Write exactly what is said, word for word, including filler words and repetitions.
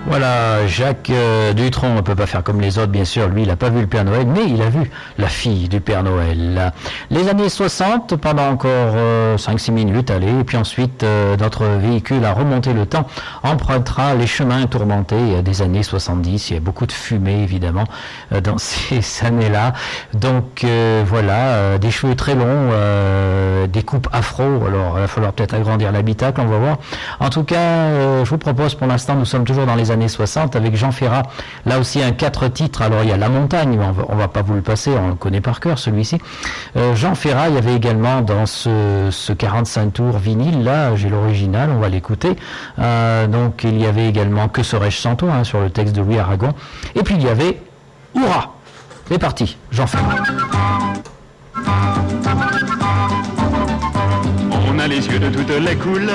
Voilà, Jacques euh, Dutronc ne peut pas faire comme les autres, bien sûr. Lui, il n'a pas vu le Père Noël, mais il a vu la fille du Père Noël. Les années soixante, pendant encore euh, cinq six minutes, allez, et puis ensuite, euh, notre véhicule a remonté le temps, empruntera les chemins tourmentés des années soixante-dix. Il y a beaucoup de fumée, évidemment, euh, dans ces années-là. Donc, euh, voilà, euh, des cheveux très longs, euh, des coupes afro. Alors, il va falloir peut-être agrandir l'habitacle, on va voir. En tout cas, euh, je vous propose, pour l'instant, nous sommes toujours dans les années soixante avec Jean Ferrat, là aussi un quatre titres. Alors il y a La Montagne, mais on va, on va pas vous le passer, on le connaît par cœur celui-ci. euh, Jean Ferrat, il y avait également dans ce, ce quarante-cinq tours vinyle, là j'ai l'original, on va l'écouter. Euh, donc il y avait également Que serais-je sans toi, hein, sur le texte de Louis Aragon, et puis il y avait Hurrah. C'est parti, Jean Ferrat. On a les yeux de toutes les couleurs.